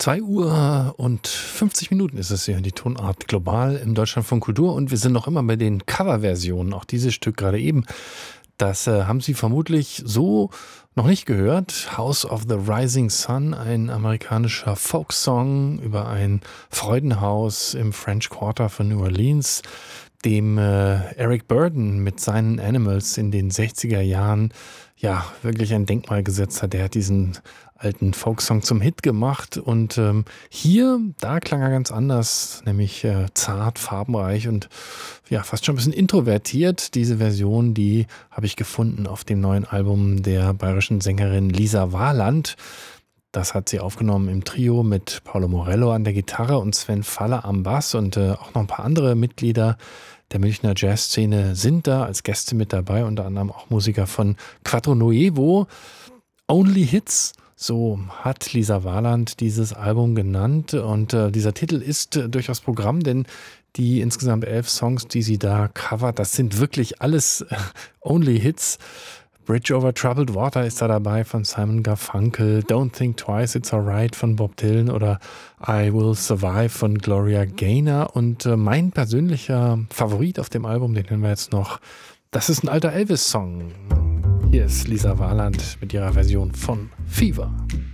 2 Uhr und 50 Minuten ist es hier, die Tonart global im Deutschlandfunk Kultur, und wir sind noch immer bei den Coverversionen. Auch dieses Stück gerade eben, das haben Sie vermutlich so noch nicht gehört. House of the Rising Sun, ein amerikanischer Folksong über ein Freudenhaus im French Quarter von New Orleans, dem Eric Burdon mit seinen Animals in den 60er Jahren ja wirklich ein Denkmal gesetzt hat. Der hat diesen alten Folksong zum Hit gemacht, und da klang er ganz anders, nämlich zart, farbenreich und ja, fast schon ein bisschen introvertiert. Diese Version, die habe ich gefunden auf dem neuen Album der bayerischen Sängerin Lisa Warland. Das hat sie aufgenommen im Trio mit Paolo Morello an der Gitarre und Sven Faller am Bass, und auch noch ein paar andere Mitglieder der Münchner Jazzszene sind da als Gäste mit dabei, unter anderem auch Musiker von Quattro Nuevo. Only Hits, so hat Lisa Warland dieses Album genannt, und dieser Titel ist durchaus Programm, denn die insgesamt 11 Songs, die sie da covert, das sind wirklich alles Only Hits. Bridge over Troubled Water ist da dabei von Simon Garfunkel, Don't Think Twice, It's Alright von Bob Dylan oder I Will Survive von Gloria Gaynor. Und mein persönlicher Favorit auf dem Album, den hören wir jetzt noch, das ist ein alter Elvis-Song. Hier ist Lisa Warland mit ihrer Version von Fever.